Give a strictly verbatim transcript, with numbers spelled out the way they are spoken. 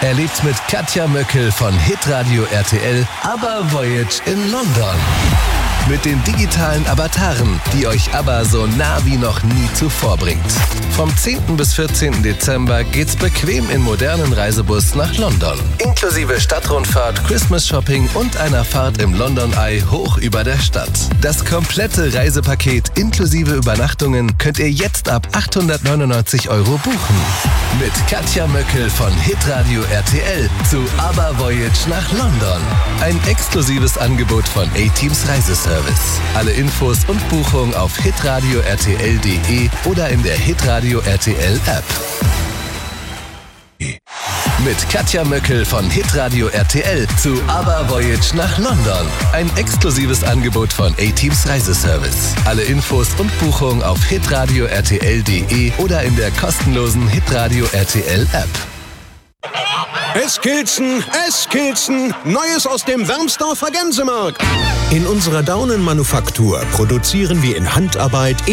Erlebt mit Katja Möckel von Hitradio R T L ABBA Voyage in London. Mit den digitalen Avataren, die euch ABBA so nah wie noch nie zuvor bringt. Vom zehnten bis vierzehnten Dezember geht's bequem in modernen Reisebus nach London. Inklusive Stadtrundfahrt, Christmas-Shopping und einer Fahrt im London Eye hoch über der Stadt. Das komplette Reisepaket inklusive Übernachtungen könnt ihr jetzt ab achthundertneunundneunzig Euro buchen. Mit Katja Möckel von Hitradio R T L zu ABBA Voyage nach London. Ein exklusives Angebot von A-Teams Reiseservice. Alle Infos und Buchungen auf hitradio r t l punkt d e oder in der Hitradio R T L App. Mit Katja Möckel von Hitradio R T L zu ABBA Voyage nach London. Ein exklusives Angebot von A-Teams Reiseservice. Alle Infos und Buchungen auf hitradio r t l punkt d e oder in der kostenlosen Hitradio R T L App. Eskilzen, Eskilzen, Neues aus dem Wermsdorfer Gänsemarkt. In unserer Daunenmanufaktur produzieren wir in Handarbeit